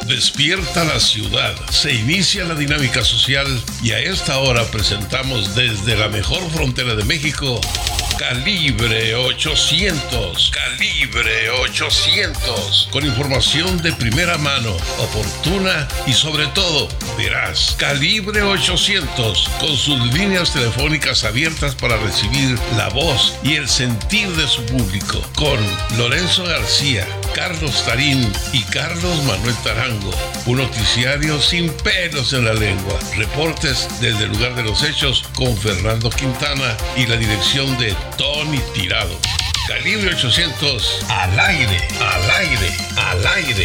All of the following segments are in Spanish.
Despierta la ciudad, se inicia la dinámica social y a esta hora presentamos desde la mejor frontera de México, Calibre 800. Calibre 800. Con información de primera mano, oportuna y sobre todo veraz. Calibre 800. Con sus líneas telefónicas abiertas para recibir la voz y el sentir de su público. Con Lorenzo García, Carlos Tarín y Carlos Manuel Tarango. Un noticiario sin pelos en la lengua. Reportes desde el lugar de los hechos con Fernando Quintana y la dirección de Tony Tirado. Calibre 800, al aire, al aire, al aire.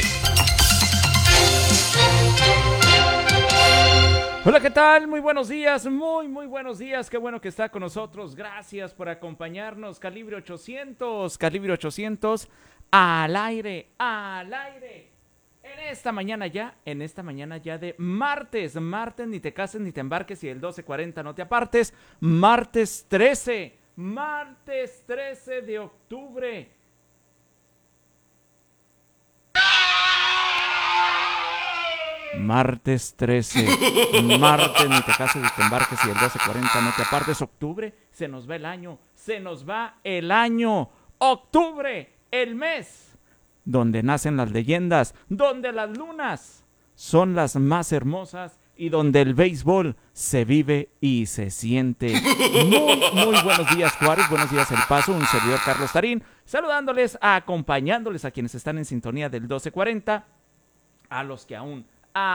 Hola, ¿qué tal? Muy buenos días, muy buenos días. Qué bueno que está con nosotros. Gracias por acompañarnos. Calibre 800, Calibre 800, al aire, al aire. En esta mañana ya de martes, ni te cases ni te embarques y el 12:40 no te apartes. Martes 13 de octubre. Martes 13, martes ni te cases ni te embarques y el 12:40 no te apartes. Octubre, se nos va el año, octubre, el mes donde nacen las leyendas, donde las lunas son las más hermosas y donde el béisbol se vive y se siente. Muy buenos días, Juárez, buenos días, El Paso, un servidor Carlos Tarín, saludándoles, acompañándoles a quienes están en sintonía del 12:40, a los que aún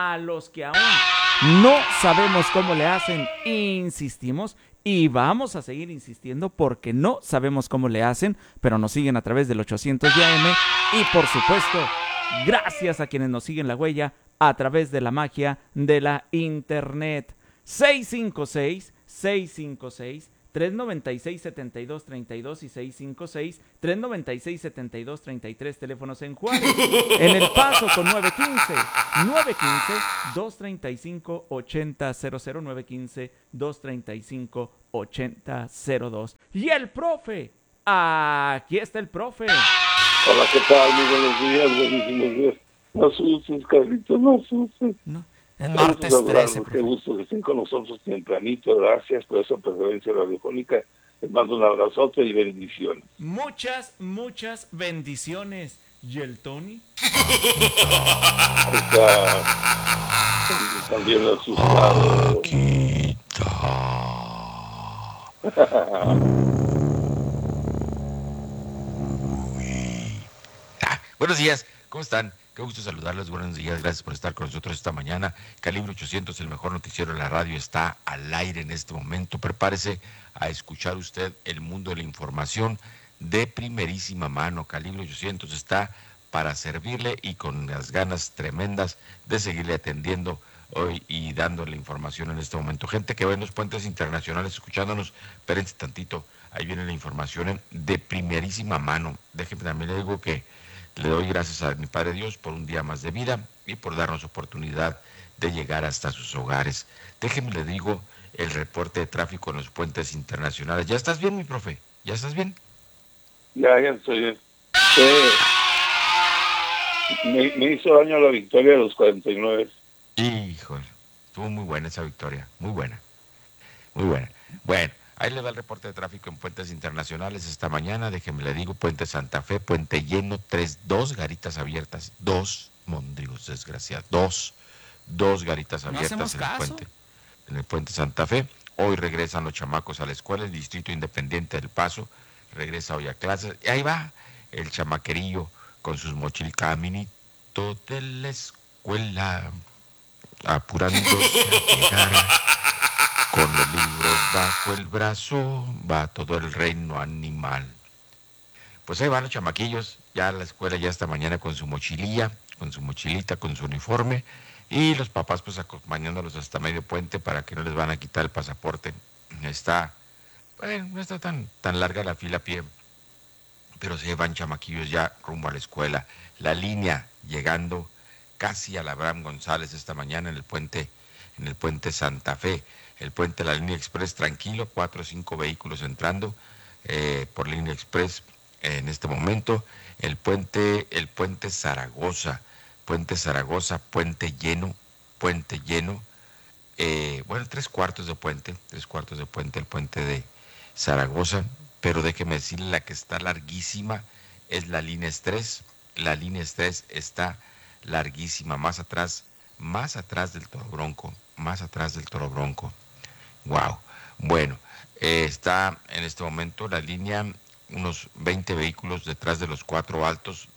no sabemos cómo le hacen, insistimos y vamos a seguir insistiendo porque no sabemos cómo le hacen, pero nos siguen a través del 800 de AM y por supuesto, gracias a quienes nos siguen la huella a través de la magia de la internet. 656-396-7232 y 656-396-7233, teléfonos en Juárez. En El Paso con 915-235-8000, 915-235-8002. Y el profe, aquí está el profe. Hola, ¿qué tal? Muy buenos días, buenísimos días. No asustes, Carlitos, no asustes. No. El martes 13. Qué gusto que estén con nosotros tempranito. Gracias por esa preferencia radiofónica. Les mando un abrazote y bendiciones. Muchas bendiciones. ¿Y el Tony? Está también asustado. Buenos días, ¿cómo están? Qué gusto saludarles, buenos días, gracias por estar con nosotros esta mañana. Calibre 800, el mejor noticiero de la radio, está al aire en este momento. Prepárese a escuchar usted el mundo de la información de primerísima mano. Calibre 800 está para servirle y con las ganas tremendas de seguirle atendiendo hoy y dándole información en este momento. Gente que ve en los puentes internacionales escuchándonos, espérense tantito, ahí viene la información de primerísima mano. Déjenme también le digo que le doy gracias a mi Padre Dios por un día más de vida y por darnos oportunidad de llegar hasta sus hogares. Déjenme le digo el reporte de tráfico en los puentes internacionales. ¿Ya estás bien, mi profe? ¿Ya estás bien? Ya estoy bien. Me hizo daño la victoria de los 49. Híjole, estuvo muy buena esa victoria, muy buena. Bueno, ahí le va el reporte de tráfico en puentes internacionales esta mañana. Déjeme le digo, Puente Santa Fe, puente lleno, dos garitas abiertas, dos mondrios desgraciados, dos garitas abiertas en el puente Santa Fe. Hoy regresan los chamacos a la escuela, el Distrito Independiente del Paso regresa hoy a clases. Y ahí va el chamaquerillo con sus mochilas, caminito de la escuela, apurándose a llegar. Con los libros bajo el brazo va todo el reino animal. Pues ahí van los chamaquillos, ya a la escuela ya esta mañana con su mochilita, con su uniforme, y los papás pues acompañándolos hasta medio puente para que no les van a quitar el pasaporte. No está tan larga la fila a pie, pero se van chamaquillos ya rumbo a la escuela. La línea llegando casi a la Abraham González esta mañana en el puente Santa Fe. El puente de la línea express tranquilo, 4 o 5 vehículos entrando por línea express en este momento. El puente Zaragoza Puente Zaragoza, puente lleno, bueno, 3/4 de puente, el puente de Zaragoza, pero déjeme decirle, la que está larguísima es la línea Estrés. La línea Estrés está larguísima, más atrás del Toro Bronco, Wow. Bueno, está en este momento la línea, unos 20 vehículos detrás de los cuatro altos,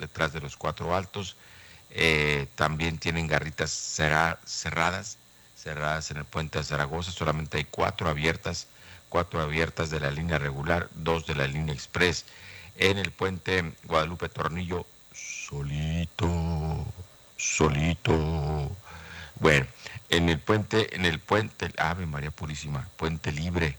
también tienen garritas cerradas en el puente de Zaragoza. Solamente hay 4 abiertas de la línea regular, 2 de la línea express. En el puente Guadalupe Tornillo, solito. Bueno, en el puente, Ave María Purísima, puente libre,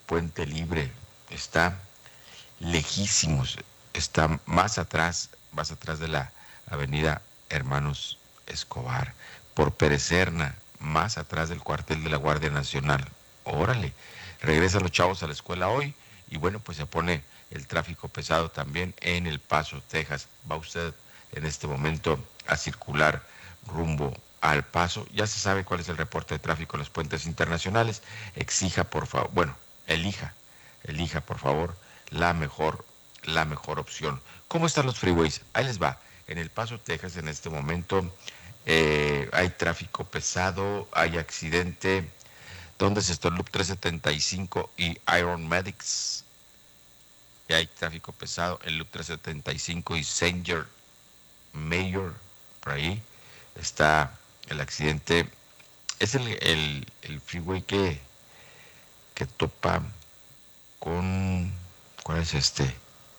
está lejísimos, está más atrás de la avenida Hermanos Escobar, por Perecerna, más atrás del cuartel de la Guardia Nacional. Órale, regresan los chavos a la escuela hoy y bueno, pues se pone el tráfico pesado también en El Paso, Texas. Va usted en este momento a circular rumbo al Paso. Ya se sabe cuál es el reporte de tráfico en los puentes internacionales. Elija por favor la mejor opción. ¿Cómo están los freeways? Ahí les va. En El Paso, Texas, en este momento hay tráfico pesado, hay accidente. ¿Dónde se está el Loop 375 y Iron Medics? Y hay tráfico pesado en Loop 375 y Sanger Mayor. Por ahí está el accidente. Es el freeway que topa con... ¿Cuál es este?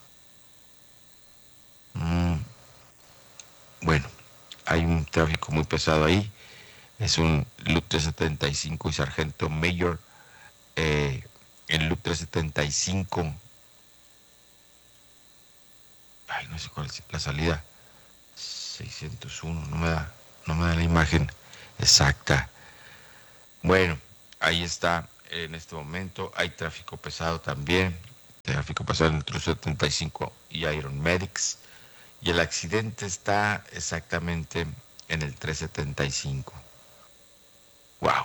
Bueno, hay un tráfico muy pesado ahí. Es un Loop 375 y Sargento Mayor. En Loop 375. Ay, no sé cuál es la salida. 601, no me da la imagen exacta. Bueno, ahí está. En este momento hay tráfico pesado también. Tráfico pesado en el 375 y Iron Medics. Y el accidente está exactamente en el 375. Wow.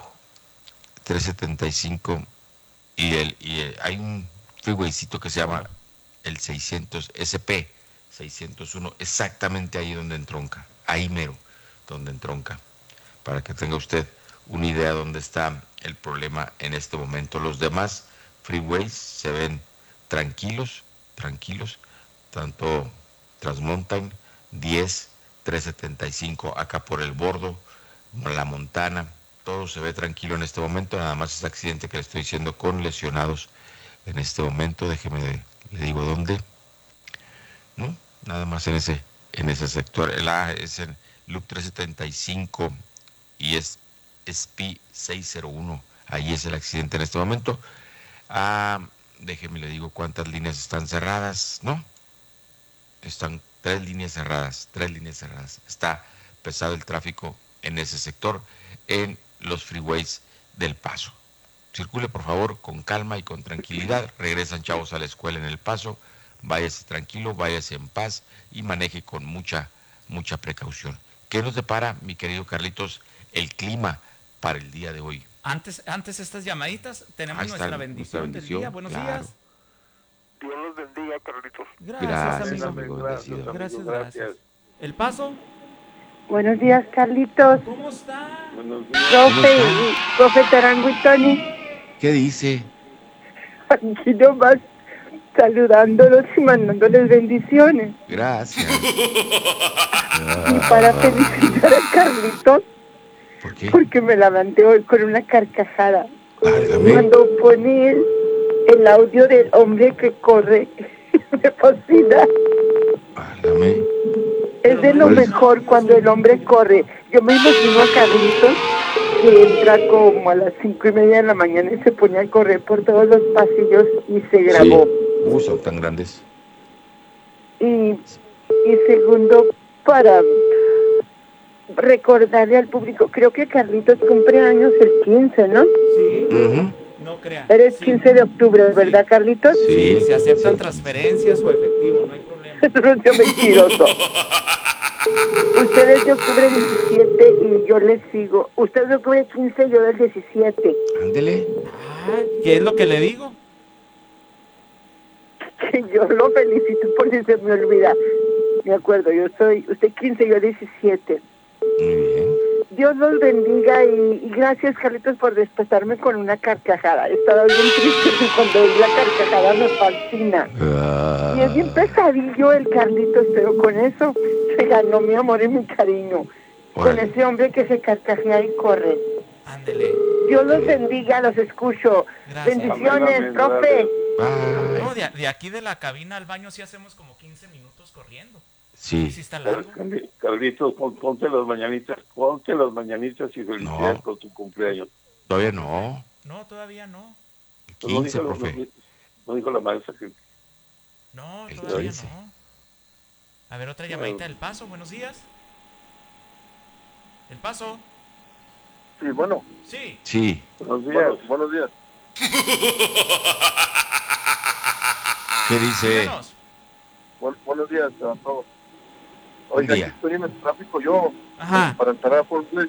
375 y hay un freewaycito que se llama el 600 SP 601, exactamente ahí donde entronca, ahí mero donde entronca, para que tenga usted una idea de dónde está el problema en este momento. Los demás freeways se ven tranquilos, tanto Transmountain 10, 375 acá por el Bordo, La Montana, todo se ve tranquilo en este momento. Nada más ese accidente que le estoy diciendo con lesionados en este momento. Déjeme le digo dónde, ¿no? Nada más en ese sector. Es en Loop 375 y es SP 601. Ahí es el accidente en este momento. Déjeme le digo cuántas líneas están cerradas, ¿no? Están 3 líneas cerradas. Está pesado el tráfico en ese sector, en los freeways del Paso. Circule por favor con calma y con tranquilidad. Regresan chavos a la escuela en El Paso. Váyase tranquilo, váyase en paz y maneje con mucha precaución. ¿Qué nos depara, mi querido Carlitos, el clima para el día de hoy? Antes estas llamaditas, tenemos nuestra bendición del día. Buenos días. Dios los bendiga, Carlitos. Gracias, amigo. Gracias. ¿El Paso? Buenos días, Carlitos. ¿Cómo está? Buenos días. Profe Tarango y Tony. ¿Qué dice? Aquí nomás saludándolos y mandándoles bendiciones. Gracias. Y para felicitar a Carlitos, ¿Por qué? porque me levanté hoy con una carcajada. Válgame. Cuando pone el audio del hombre que corre, me fascina. Válgame. Es de lo mejor cuando el hombre corre. Yo me imagino a Carlitos que entra como a las 5:30 de la mañana y se pone a correr por todos los pasillos y se grabó. Sí. Son tan grandes. Y segundo, para recordarle al público, creo que Carlitos cumple años el 15, ¿no? Sí. Uh-huh. No crean. Eres 15 de octubre, ¿verdad, Carlitos? Sí, se aceptan transferencias o efectivo, no hay problema. No sea mentiroso. Usted es de octubre 17 y yo le sigo. Usted es de octubre 15 y yo del 17. Ándele. ¿Qué es lo que le digo? Que yo lo felicito por si se me olvida. Me acuerdo, usted 15 y yo 17. Muy bien. Dios los bendiga y gracias, Carlitos, por despertarme con una carcajada. Estaba bien triste y cuando oí la carcajada me fascina. Y es bien pesadillo el Carlitos, pero con eso se ganó mi amor y mi cariño. Con ese hombre que se carcajea y corre. Ándele. Dios los bendiga, los escucho. Gracias. Bendiciones, Amén, profe. Bye. No, de aquí de la cabina al baño sí hacemos como 15 minutos corriendo. Sí. Sí está largo. Carlitos, ponte las mañanitas y felicidades con tu cumpleaños. Todavía no. No, todavía no. El Pues no 15, dijo, profe. no dijo la maestra que... No, El todavía 15. no. A ver, otra llamadita del Paso. Buenos días. ¿El Paso? Sí, bueno. Sí. Sí. Buenos días. Buenos días. ¿Qué dice? Díganos. Buenos días a todos. Buen Oiga, día. aquí estoy en el tráfico yo. Ajá. Para entrar a Fort Bliss.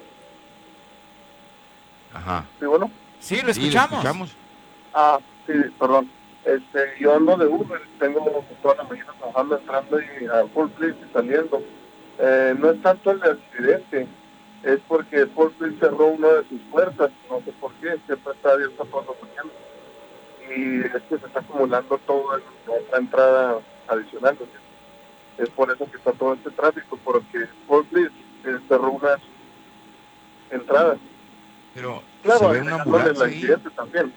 Ajá. Sí, bueno. Sí, lo Sí, ¿le escuchamos. escuchamos? Ah, sí, perdón. Yo ando de Uber, tengo toda la mañana trabajando, entrando y a Fort Bliss y saliendo. No es tanto el accidente, es porque Fort Bliss cerró una de sus puertas, no sé por qué, siempre está abierta todas las mañanas. Y es que se está acumulando todo en otra entrada adicional. ¿No? Es por eso que está todo este tráfico, porque Fort Bliss cerró una de sus entradas. Pero Claro, se ve una agregándole el ambulancia ahí. accidente también.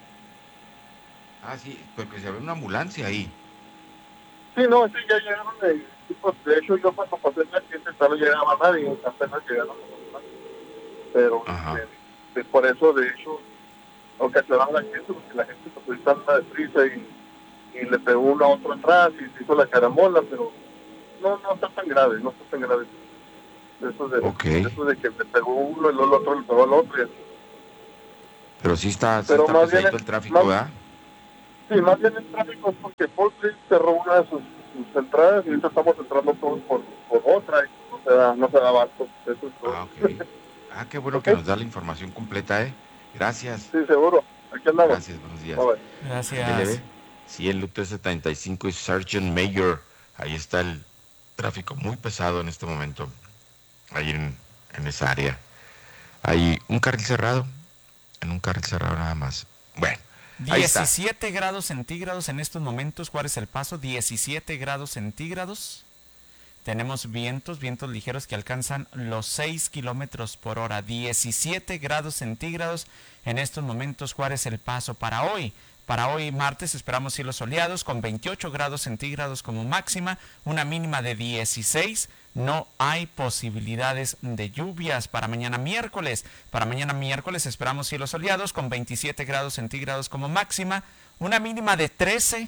Ah, sí, porque se ve una ambulancia ahí. Sí, no, sí, ya llegaron de hecho yo cuando pasé el accidente no llegaba nadie, apenas llegaron los demás. Pero Ajá. por eso de hecho ocasionaron el accidente porque la gente se fue tanta deprisa y le pegó uno a otro atrás y se hizo la caramola, pero no está tan grave, no está tan grave. Eso de que le pegó uno y luego el otro le pegó al otro y así. Pero sí está Pero más pesadito bien el tráfico, ¿verdad? Sí, más bien el tráfico es porque Fort Bliss cerró una de sus entradas y ahorita estamos entrando todos por otra y no se da abasto. Eso es todo. Ah, ok. Ah, qué bueno Ok. que nos da la información completa, ¿eh? Gracias. Sí, seguro. Aquí andamos. Gracias, buenos días. Bye, bye. Gracias. LB. Sí, el Loop 75 y Sergeant Mayor. Ahí está el tráfico muy pesado en este momento. Ahí en esa área. Hay un carril cerrado. En un carril cerrado nada más. Bueno, ahí está. 17 grados centígrados en estos momentos. Juárez El Paso, 17 grados centígrados. Tenemos vientos ligeros que alcanzan los 6 kilómetros por hora. 17 grados centígrados en estos momentos, Juárez El Paso. Para hoy martes esperamos cielos soleados con 28 grados centígrados como máxima, una mínima de 16. No hay posibilidades de lluvias para mañana miércoles. Para mañana miércoles esperamos cielos soleados con 27 grados centígrados como máxima, una mínima de 13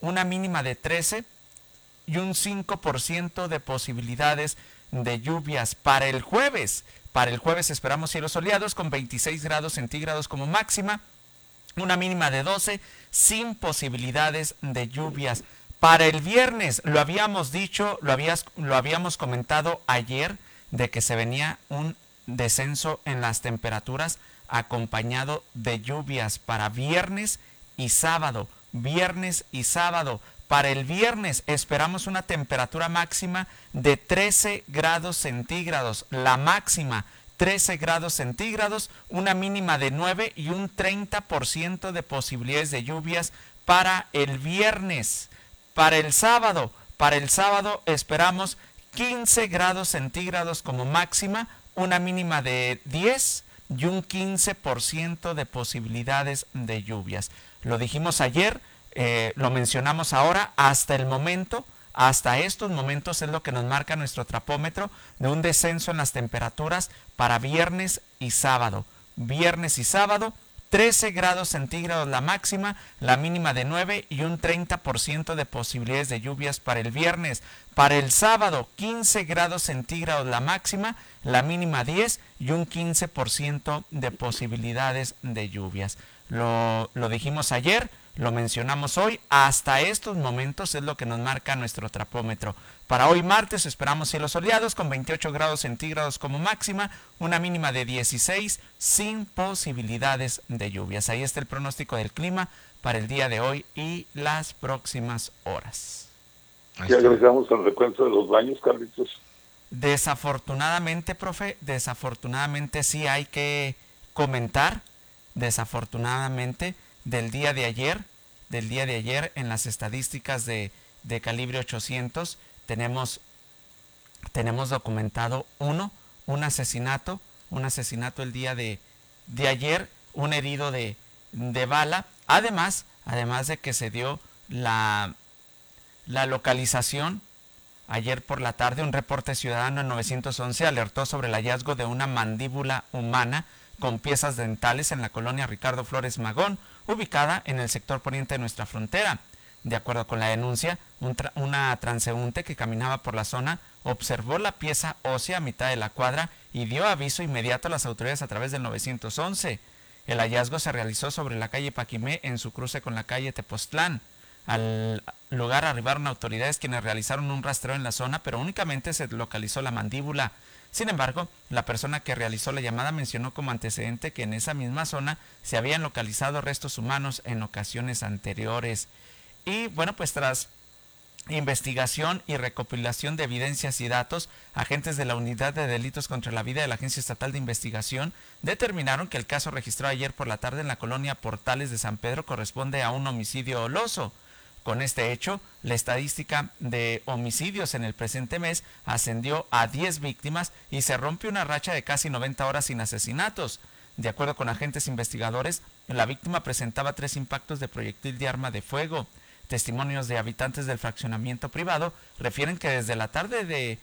y un 5% de posibilidades de lluvias. Para el jueves esperamos cielos soleados con 26 grados centígrados como máxima, una mínima de 12 sin posibilidades de lluvias. Para el viernes, lo habíamos dicho, lo habíamos comentado ayer, de que se venía un descenso en las temperaturas acompañado de lluvias para viernes y sábado. Para el viernes esperamos una temperatura máxima de 13 grados centígrados, la máxima 13 grados centígrados, una mínima de 9 y un 30% de posibilidades de lluvias para el viernes. Para el sábado esperamos 15 grados centígrados como máxima, una mínima de 10 y un 15% de posibilidades de lluvias. Lo dijimos ayer, lo mencionamos ahora, hasta estos momentos es lo que nos marca nuestro trapómetro de un descenso en las temperaturas para viernes y sábado. Viernes y sábado, 13 grados centígrados la máxima, la mínima de 9 y un 30% de posibilidades de lluvias para el viernes. Para el sábado, 15 grados centígrados la máxima, la mínima 10 y un 15% de posibilidades de lluvias. Lo dijimos ayer, lo mencionamos hoy. Hasta estos momentos es lo que nos marca nuestro trapómetro. Para hoy martes esperamos cielos soleados con 28 grados centígrados como máxima, una mínima de 16 sin posibilidades de lluvias. Ahí está el pronóstico del clima para el día de hoy y las próximas horas. ¿Ya agregamos el recuento de los baños, Carlitos? Desafortunadamente, profe, sí hay que comentar, desafortunadamente, del día de ayer en las estadísticas de calibre 800 tenemos documentado un asesinato el día de ayer, un herido de bala, además de que se dio la localización. Ayer por la tarde, un reporte ciudadano en 911 alertó sobre el hallazgo de una mandíbula humana con piezas dentales en la colonia Ricardo Flores Magón, ubicada en el sector poniente de nuestra frontera. De acuerdo con la denuncia, una transeúnte que caminaba por la zona observó la pieza ósea a mitad de la cuadra y dio aviso inmediato a las autoridades a través del 911. El hallazgo se realizó sobre la calle Paquimé en su cruce con la calle Tepoztlán. Al lugar arribaron autoridades quienes realizaron un rastreo en la zona, pero únicamente se localizó la mandíbula. Sin embargo, la persona que realizó la llamada mencionó como antecedente que en esa misma zona se habían localizado restos humanos en ocasiones anteriores. Y bueno, pues tras investigación y recopilación de evidencias y datos, agentes de la Unidad de Delitos contra la Vida de la Agencia Estatal de Investigación determinaron que el caso registrado ayer por la tarde en la colonia Portales de San Pedro corresponde a un homicidio doloso. Con este hecho, la estadística de homicidios en el presente mes ascendió a 10 víctimas y se rompe una racha de casi 90 horas sin asesinatos. De acuerdo con agentes investigadores, la víctima presentaba 3 impactos de proyectil de arma de fuego. Testimonios de habitantes del fraccionamiento privado refieren que desde la tarde de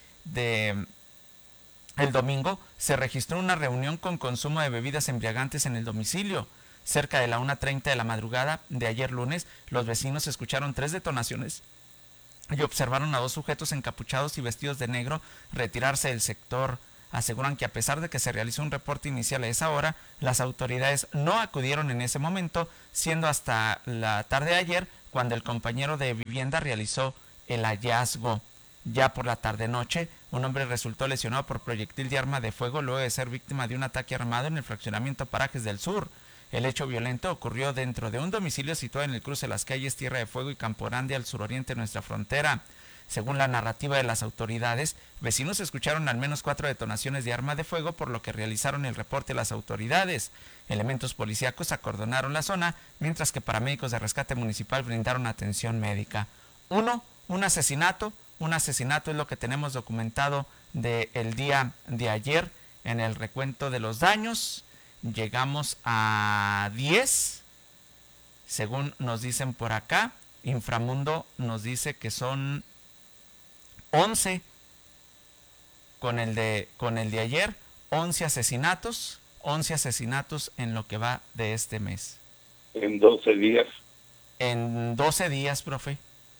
el domingo se registró una reunión con consumo de bebidas embriagantes en el domicilio. Cerca de la 1:30 de la madrugada de ayer lunes, los vecinos escucharon 3 detonaciones y observaron a 2 sujetos encapuchados y vestidos de negro retirarse del sector. Aseguran que a pesar de que se realizó un reporte inicial a esa hora, las autoridades no acudieron en ese momento, siendo hasta la tarde de ayer cuando el compañero de vivienda realizó el hallazgo. Ya por la tarde-noche, un hombre resultó lesionado por proyectil de arma de fuego luego de ser víctima de un ataque armado en el fraccionamiento Parajes del Sur. El hecho violento ocurrió dentro de un domicilio situado en el cruce de las calles Tierra de Fuego y Campo Grande al suroriente de nuestra frontera. Según la narrativa de las autoridades, vecinos escucharon al menos 4 detonaciones de arma de fuego, por lo que realizaron el reporte a las autoridades. Elementos policíacos acordonaron la zona, mientras que paramédicos de rescate municipal brindaron atención médica. Un asesinato es lo que tenemos documentado del día de ayer en el recuento de los daños. Llegamos a 10, según nos dicen por acá. Inframundo nos dice que son 11 con el de ayer, 11 asesinatos en lo que va de este mes. En 12 días. En 12 días, profe.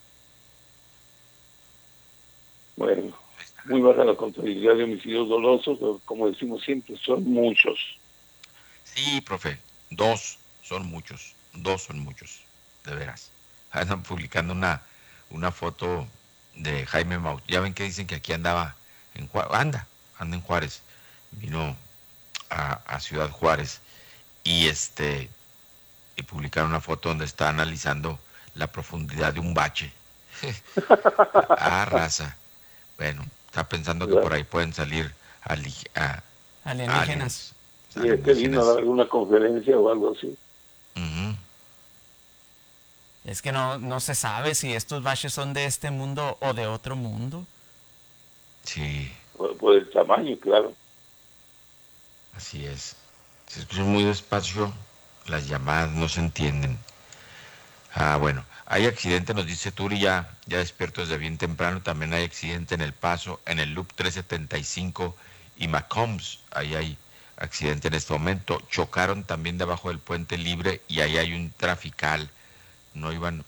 Bueno, muy baja la contabilidad de homicidios dolosos, pero como decimos siempre, son muchos. Sí, profe, 2 son muchos, de veras. Andan publicando una foto de Jaime Maussan. Ya ven que dicen que aquí andaba en Juárez, anda en Juárez. Vino a Ciudad Juárez y publicaron una foto donde está analizando la profundidad de un bache. Raza. Bueno, está pensando que por ahí pueden salir alienígenas. Y vino a dar alguna conferencia o algo así. Uh-huh. Es que no se sabe si estos baches son de este mundo o de otro mundo. Sí. Por el tamaño, claro. Así es. Se escuchan muy despacio, las llamadas no se entienden. Bueno, hay accidente, nos dice Turi, ya despierto desde bien temprano. También hay accidente en El Paso, en el Loop 375 y Macombs. Ahí hay accidente en este momento. Chocaron también debajo del puente libre y ahí hay un trafical. No iban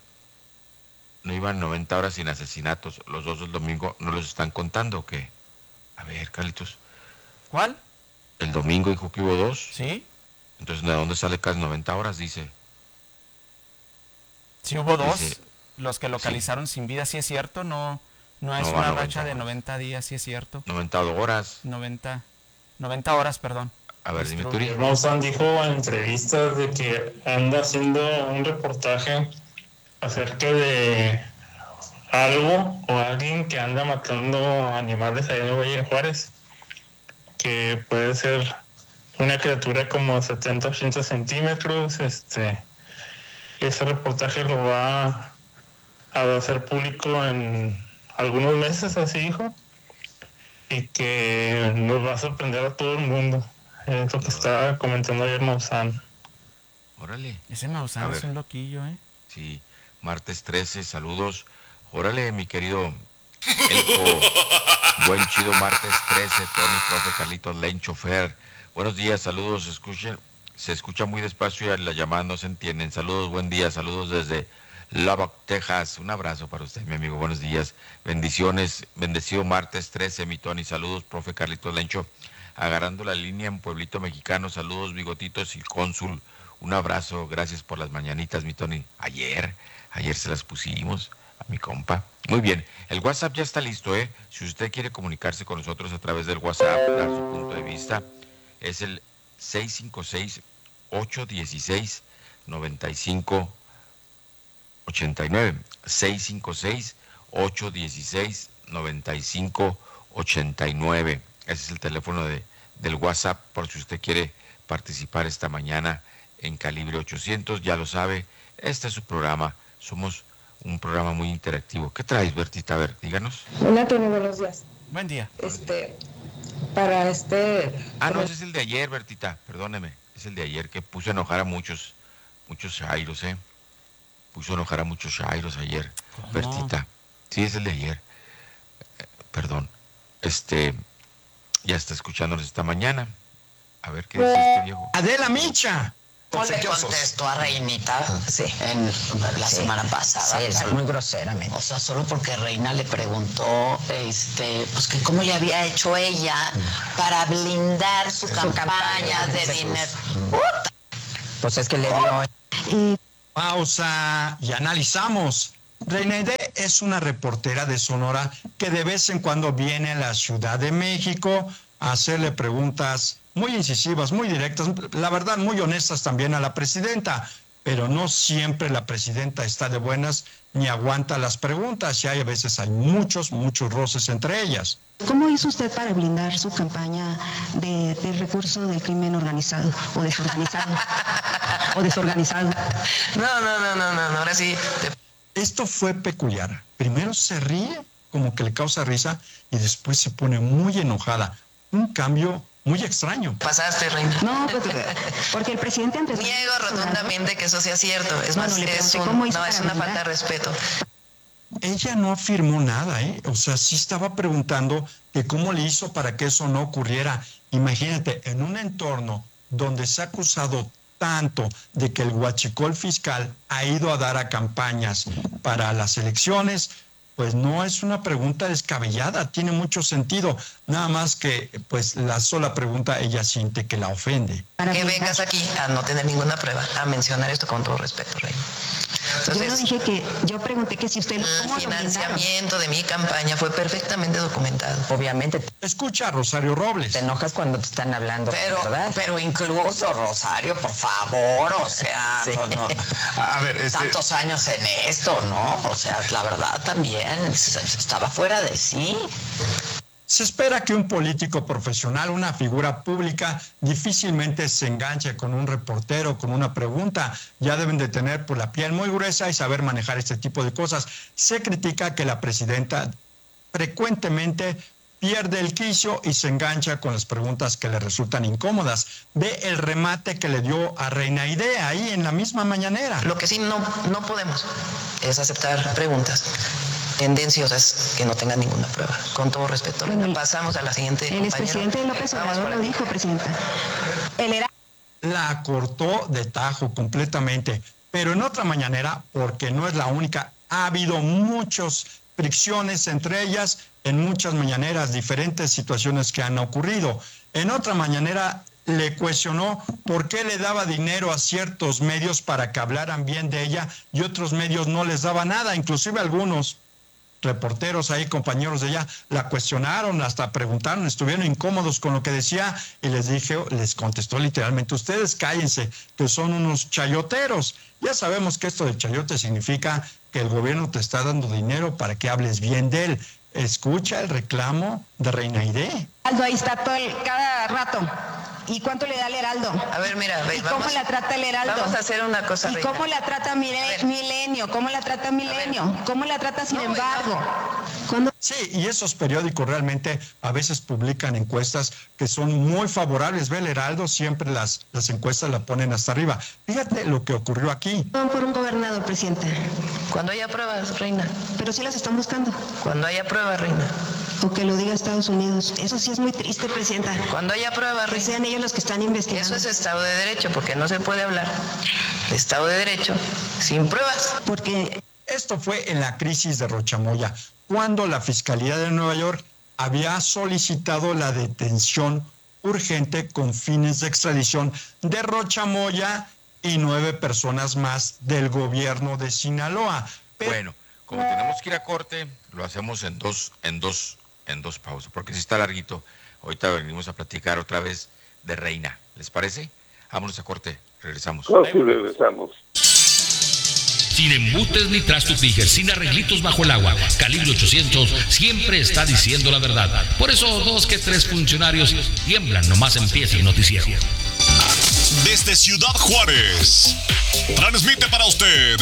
90 horas sin asesinatos. Los 2 del domingo, ¿no los están contando o qué? A ver, Carlitos. ¿Cuál? El domingo dijo que hubo 2. Sí. Entonces, ¿de dónde sale casi 90 horas? Dice. Sí, hubo dos, Dice, los que localizaron sin vida, sí es cierto, no es No, una 90 racha de horas. 90 días, sí es cierto. 90 horas. 90 horas, perdón. A ver, dime, Distribuye. Turi. Maussan dijo en entrevistas de que anda haciendo un reportaje acerca de algo o alguien que anda matando animales allá en el Valle de Juárez, que puede ser una criatura como 70-80 centímetros. Ese reportaje lo va a hacer público en algunos meses, así dijo, y que nos va a sorprender a todo el mundo. Es lo que estaba comentando ayer Maussan. Órale. Ese A Maussan ver. es un loquillo, ¿eh? Sí, martes 13, saludos. Órale, mi querido Elco. Buen chido martes 13, Tony, profe, Carlitos, Len, chofer. Buenos días, saludos, escuchen. Se escucha muy despacio y las llamadas no se entienden. Saludos, buen día, saludos desde Lubbock, Texas. Un abrazo para usted, mi amigo, buenos días. Bendiciones, bendecido martes 13, mi Tony. Saludos, profe Carlitos Lencho. Agarrando la línea en Pueblito Mexicano. Saludos, bigotitos y cónsul. Un abrazo, gracias por las mañanitas, mi Tony. Ayer se las pusimos a mi compa. Muy bien, el WhatsApp ya está listo, ¿eh? Si usted quiere comunicarse con nosotros a través del WhatsApp, dar su punto de vista, es el 656-816-9589. 656-816-9589. Ese es el teléfono del WhatsApp por si usted quiere participar esta mañana en Calibre 800. Ya lo sabe, este es su programa. Somos un programa muy interactivo. ¿Qué traes, Bertita? A ver, díganos. Hola, Tony, buenos días. Buen día. Para Ah, no, ese es el de ayer, Bertita, perdóneme. Es el de ayer que puso a enojar a muchos shairos, ¿eh? Puso a enojar a muchos shairos ayer, ¿Cómo? Bertita. Sí, es el de ayer. Perdón. Ya está escuchándonos esta mañana. A ver qué dice este viejo. Adela Micha. ¿Cómo le contestó a Reinita la semana pasada? Sí, muy groseramente. O sea, solo porque Reina le preguntó, pues que cómo le había hecho ella para blindar su campaña de dinero. Pues es que le dio... Pausa y analizamos. Reinaide es una reportera de Sonora que de vez en cuando viene a la Ciudad de México a hacerle preguntas muy incisivas, muy directas, la verdad muy honestas también a la presidenta, pero no siempre la presidenta está de buenas ni aguanta las preguntas, y a veces hay muchos roces entre ellas. ¿Cómo hizo usted para blindar su campaña de recurso del crimen organizado o desorganizado? No, ahora sí. Esto fue peculiar. Primero se ríe, como que le causa risa, y después se pone muy enojada. Un cambio muy extraño. Pasaste, Reina. No, porque el presidente antes... Niego rotundamente que eso sea cierto. Es más, es una falta de respeto. Ella no afirmó nada, ¿eh? O sea, sí estaba preguntando que cómo le hizo para que eso no ocurriera. Imagínate, en un entorno donde se ha acusado tanto de que el huachicol fiscal ha ido a dar a campañas para las elecciones, pues no es una pregunta descabellada, tiene mucho sentido. Nada más que, pues, la sola pregunta ella siente que la ofende. Que vengas aquí a no tener ninguna prueba, a mencionar esto con todo respeto, Reina. Entonces, yo pregunté que si usted... el financiamiento de mi campaña fue perfectamente documentado. Obviamente. Escucha a Rosario Robles. Te enojas cuando te están hablando, ¿verdad? Pero incluso, Rosario, por favor, o sea, Sí. no. A ver, tantos años en esto, ¿no? O sea, la verdad también, estaba fuera de sí. Se espera que un político profesional, una figura pública, difícilmente se enganche con un reportero, con una pregunta. Ya deben de tener por la piel muy gruesa y saber manejar este tipo de cosas. Se critica que la presidenta frecuentemente pierde el quicio y se engancha con las preguntas que le resultan incómodas. Ve el remate que le dio a Reinaide ahí en la misma mañanera. Lo que sí no podemos es aceptar preguntas tendenciosas que no tengan ninguna prueba. Con todo respeto, pasamos a la siguiente. El expresidente López Obrador lo dijo, presidenta. La cortó de tajo completamente, pero en otra mañanera, porque no es la única, ha habido muchas fricciones entre ellas en muchas mañaneras, diferentes situaciones que han ocurrido. En otra mañanera le cuestionó por qué le daba dinero a ciertos medios para que hablaran bien de ella y otros medios no les daba nada, inclusive algunos reporteros ahí, compañeros de ella, la cuestionaron, hasta preguntaron, estuvieron incómodos con lo que decía y les contestó literalmente, ustedes cállense, que son unos chayoteros. Ya sabemos que esto de chayote significa que el gobierno te está dando dinero para que hables bien de él. Escucha el reclamo de Reina Aide. Aldo, ahí está cada rato. ¿Y cuánto le da el Heraldo? A ver, mira, ¿Y cómo la trata el Heraldo? Vamos a hacer una cosa, ¿Y Reina. cómo la trata Milenio? ¿Cómo la trata Milenio? ¿Cómo la trata Sin Embargo? Sí, y esos periódicos realmente a veces publican encuestas que son muy favorables. Ve el Heraldo, siempre las encuestas la ponen hasta arriba. Fíjate lo que ocurrió aquí. Van por un gobernador, presidente. Cuando haya pruebas, Reina. Pero sí las están buscando. Cuando haya pruebas, Reina. O que lo diga Estados Unidos. Eso sí es muy triste, presidenta. Cuando haya pruebas, que sean ellos los que están investigando. Eso es Estado de Derecho, porque no se puede hablar de Estado de Derecho sin pruebas. Porque esto fue en la crisis de Rochamoya, cuando la Fiscalía de Nueva York había solicitado la detención urgente con fines de extradición de Rochamoya y 9 personas más del gobierno de Sinaloa. Bueno, como tenemos que ir a corte, lo hacemos en dos pausas, porque si está larguito, ahorita venimos a platicar otra vez de Reina. ¿Les parece? Vámonos a corte, regresamos. Sí, regresamos. Sin embutes ni trastos Tiger, sin arreglitos bajo el agua. Calibre 800 siempre está diciendo la verdad. Por eso 2 que 3 funcionarios tiemblan nomás empieza el noticiero. Desde Ciudad Juárez, transmite para usted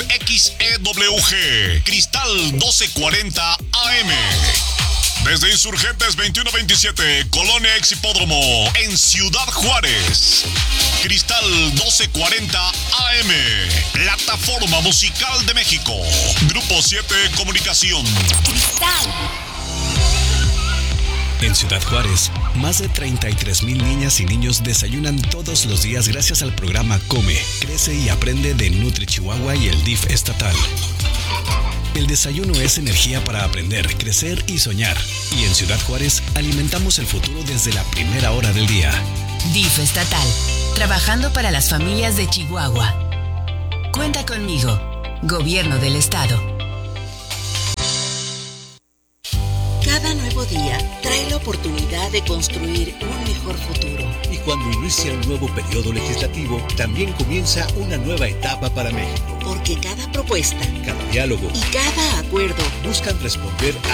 XEWG Cristal 1240 AM. Desde Insurgentes 2127, Colonia Exhipódromo, en Ciudad Juárez. Cristal 1240 AM, Plataforma Musical de México. Grupo 7 Comunicación. Cristal. En Ciudad Juárez, más de 33,000 niñas y niños desayunan todos los días gracias al programa Come, Crece y Aprende de Nutri Chihuahua y el DIF estatal. El desayuno es energía para aprender, crecer y soñar. Y en Ciudad Juárez alimentamos el futuro desde la primera hora del día. DIF estatal, trabajando para las familias de Chihuahua. Cuenta conmigo, Gobierno del Estado. Cada nuevo día trae la oportunidad de construir un mejor futuro. Y cuando inicia un nuevo periodo legislativo, también comienza una nueva etapa para México. Porque cada propuesta, cada diálogo y cada acuerdo buscan responder a